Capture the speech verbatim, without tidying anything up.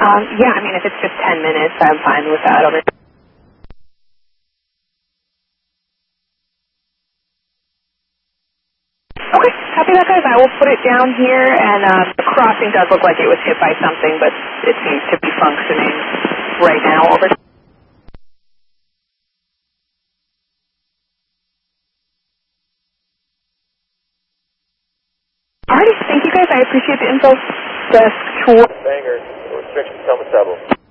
Um, yeah, I mean, if it's just ten minutes, I'm fine with that. Over. Okay, copy that, guys. I will put it down here, and um, the crossing does look like it was hit by something, but it seems to be functioning right now. Over. Alrighty, thank you, guys. I appreciate the info. Desk tour. Banger, restriction, Thomas Double.